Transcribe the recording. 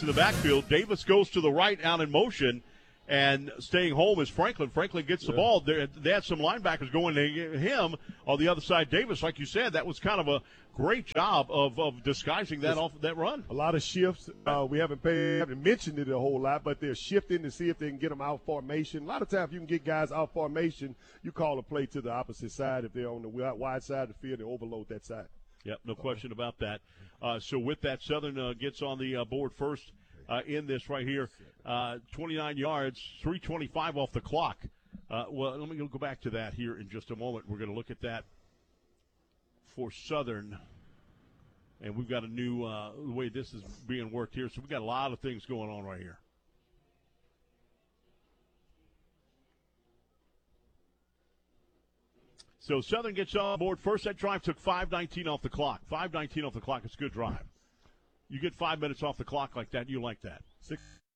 in the backfield. Davis goes to the right out in motion, and staying home is Franklin. Franklin gets the ball. They had some linebackers going to him on the other side. Davis, like you said, that was kind of a great job of disguising that run. A lot of shifts. We haven't mentioned it a whole lot, but they're shifting to see if they can get them out formation. A lot of times you can get guys out formation. You call a play to the opposite side. If they're on the wide side of the field, they overload that side. Yep, no question about that. So with that, Southern gets on the board first in this right here. 29 yards, 3:25 off the clock. Well, let me go back to that here in just a moment. We're going to look at that for Southern. And we've got a new the way this is being worked here. So we've got a lot of things going on right here. So Southern gets on board first. That drive took 5:19 off the clock. 5:19 off the clock. It's a good drive. You get 5 minutes off the clock like that, you like that.